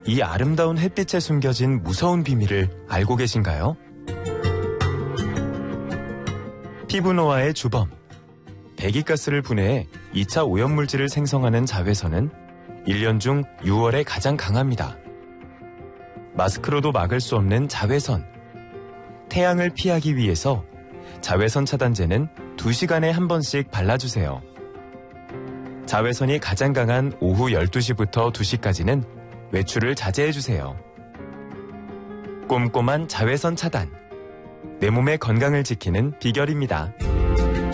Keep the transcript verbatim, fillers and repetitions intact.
이 아름다운 햇빛에 숨겨진 무서운 비밀을 알고 계신가요? 피부 노화의 주범, 배기가스를 분해해 이 차 오염물질을 생성하는 자외선은 일 년 중 유월에 가장 강합니다. 마스크로도 막을 수 없는 자외선. 태양을 피하기 위해서 자외선 차단제는 두 시간에 한 번씩 발라주세요. 자외선이 가장 강한 오후 열두 시부터 두 시까지는 외출을 자제해주세요. 꼼꼼한 자외선 차단. 내 몸의 건강을 지키는 비결입니다.